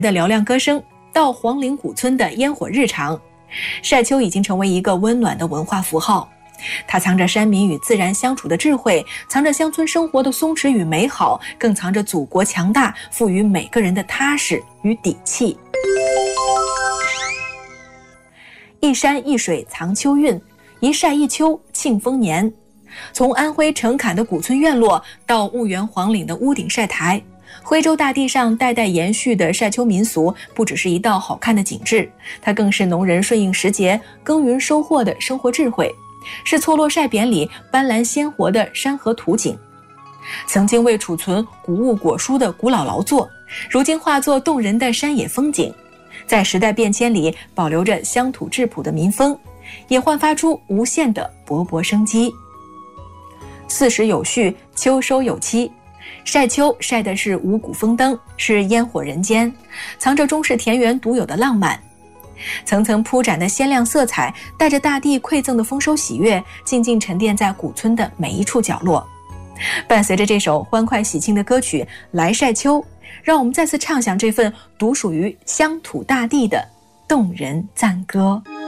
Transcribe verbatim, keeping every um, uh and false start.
的嘹亮歌声到黄陵古村的烟火日常，晒秋已经成为一个温暖的文化符号。它藏着山民与自然相处的智慧，藏着乡村生活的松弛与美好，更藏着祖国强大赋予每个人的踏实与底气。一山一水藏秋韵，一晒一秋庆丰年。从安徽澄坎的古村院落到婺源黄岭的屋顶晒台，徽州大地上代代延续的晒秋民俗不只是一道好看的景致，它更是农人顺应时节耕耘收获的生活智慧，是错落晒匾里斑斓鲜活的山河图景。曾经为储存谷物果蔬的古老劳作，如今化作动人的山野风景，在时代变迁里保留着乡土质朴的民风，也焕发出无限的勃勃生机。四时有序，秋收有期。晒秋晒的是五谷丰登，是烟火人间，藏着中式田园独有的浪漫。层层铺展的鲜亮色彩，带着大地馈赠的丰收喜悦，静静沉淀在古村的每一处角落。伴随着这首欢快喜庆的歌曲《来晒秋》，让我们再次唱响这份独属于乡土大地的动人赞歌。